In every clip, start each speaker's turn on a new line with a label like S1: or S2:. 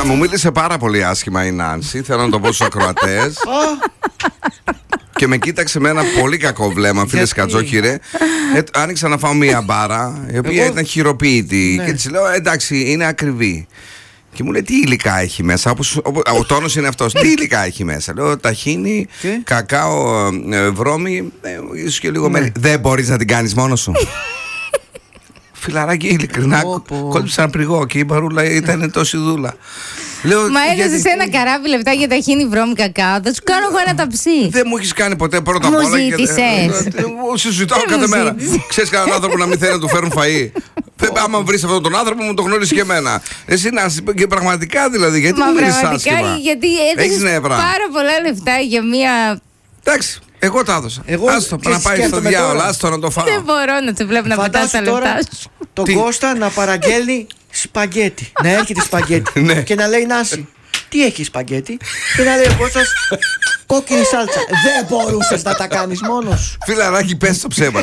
S1: Μου μίλησε πάρα πολύ άσχημα η Νάνση. Θέλω να το πω στους ακροατές. Και με κοίταξε με ένα πολύ κακό βλέμμα, φίλε Κατζόχυρε. Άνοιξα να φάω μία μπάρα, η οποία ήταν χειροποίητη. Ναι. Και της λέω: εντάξει, είναι ακριβή. Και μου λέει: τι υλικά έχει μέσα? Ο τόνος είναι αυτός. Τι υλικά έχει μέσα? Λέω: ταχίνι, κακάο, βρώμη, ίσως και λίγο μέλι. Δεν μπορείς να την κάνεις μόνος σου? Φιλαράκι, ειλικρινά, κόλληψα ένα πριγό και η μπαρούλα ήταν τόση δούλα.
S2: Μα έδωσες ένα καράβι λεπτά για ταχίνι, βρώμη, κακάο. Θα σου κάνω εγώ ένα ταψί.
S1: Δεν μου έχεις κάνει ποτέ πρώτα απ' όλα.
S2: Μου ζήτησες.
S1: Σου ζητάω κάθε μέρα. Ξέρεις κανέναν άνθρωπο να μην θέλει να του φέρουν φαΐ? Άμα βρεις αυτόν τον άνθρωπο, μου το γνώρισε και εμένα. Εσύ να και πραγματικά δηλαδή, γιατί μου μιλήσεις άσχημα?
S2: Γιατί έδωσες πάρα πολλά λεφτά για μία.
S1: Εντάξει. Εγώ τα έδωσα. Άστο να πάει στο διάολο, άστο να το φάω.
S2: Δεν μπορώ να σε βλέπω να πετάς τα λεφτά σου.
S3: Τον Κώστα να παραγγέλνει σπαγκέτι. Να έρχεται σπαγκέτι. Και να λέει: Νάση, τι έχει σπαγκέτι? Και να λέει ο Κώστας: κόκκινη σάλτσα. Δεν μπορούσες να τα κάνεις μόνος?
S1: Φιλαράκι, πες το ψέμα.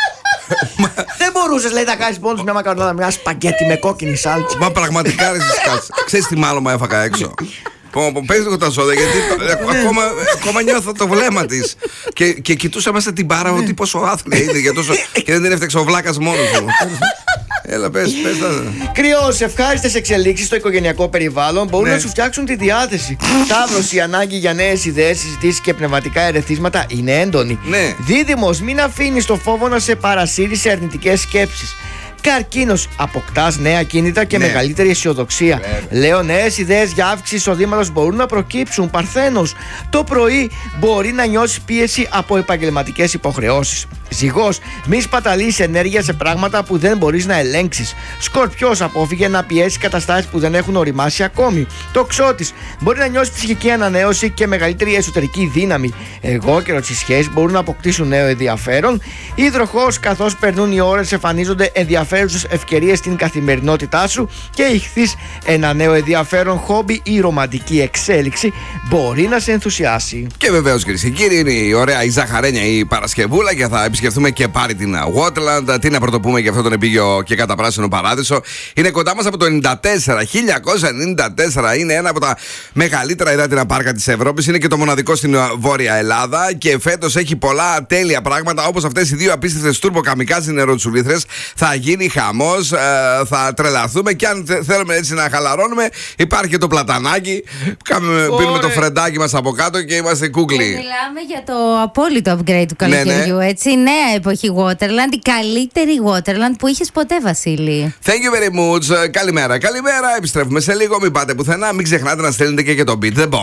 S3: Δεν μπορούσες, λέει, να κάνεις μόνος μια μακαρονάδα, μια σπαγκέτι με κόκκινη σάλτσα?
S1: Μα πραγματικά ρε σκάτσε. Ξέρεις τι μάλλον έφαγα έξω? Πες λίγο τα ζώδια, γιατί ακόμα νιώθω το βλέμμα της. Και κοιτούσα μέσα την μπάρα ότι πόσο άθλια είναι και δεν την έφτιαξε ο βλάκας μόνος μου. Έλα, πες τα.
S3: Κρυός, ευχάριστες εξελίξεις στο οικογενειακό περιβάλλον μπορούν να σου φτιάξουν τη διάθεση. Ταύρος, η ανάγκη για νέες ιδέες, συζητήσεις και πνευματικά ερεθίσματα είναι έντονη. Δίδυμος, μην αφήνεις το φόβο να σε παρασύρει σε αρνητικές σκέψεις. Καρκίνος, αποκτάς νέα κίνητα και μεγαλύτερη αισιοδοξία. Λέω, νέες ιδέες για αύξηση εισοδήματος μπορούν να προκύψουν. Παρθένος, το πρωί μπορεί να νιώσεις πίεση από επαγγελματικές υποχρεώσεις. Ζυγός, μη σπαταλείς ενέργεια σε πράγματα που δεν μπορείς να ελέγξεις. Σκορπιός, απόφυγε να πιέσεις καταστάσεις που δεν έχουν οριμάσει ακόμη. Τοξότης, μπορεί να νιώσεις ψυχική ανανέωση και μεγαλύτερη εσωτερική δύναμη. Εργόκαιρος, οι σχέσεις μπορούν να αποκτήσουν νέο ενδιαφέρον. Υδροχόος, καθώς περνούν οι ώρες, εμφανίζονται ενδιαφέρουσες ευκαιρίες στην καθημερινότητά σου. Και Ιχθύς, ένα νέο ενδιαφέρον χόμπι ή ρομαντική εξέλιξη μπορεί να σε ενθουσιάσει.
S1: Και βεβαίως, κυρίες και κύριοι, είναι η ωραία η Ζαχαρένια η Παρασκευούλα και θα επισκεφθούμε και πάλι την Waterland. Τι να πρωτοπούμε για αυτόν τον επίγειο και καταπράσινο παράδεισο. Είναι κοντά μας από το 1994. 1994 είναι ένα από τα μεγαλύτερα υδάτινα πάρκα της Ευρώπης. Είναι και το μοναδικό στην Βόρεια Ελλάδα. Και φέτος έχει πολλά τέλεια πράγματα, όπως αυτές οι δύο απίστευτες τούρμπο καμικάζι νεροτσουλήθρες. Θα γίνει χαμός, θα τρελαθούμε. Και αν θέλουμε έτσι να χαλαρώνουμε, υπάρχει και το πλατανάκι. Πίνουμε το φρεντάκι μας από κάτω και είμαστε κούκλοι.
S2: Μιλάμε για το απόλυτο upgrade του καλοκαιριού, έτσι. Νέα εποχή Waterland, η καλύτερη Waterland που είχες ποτέ, Βασίλη.
S1: Thank you very much. Καλημέρα, καλημέρα. Επιστρέφουμε σε λίγο. Μην πάτε πουθενά. Μην ξεχνάτε να στέλνετε και το beat the bomb.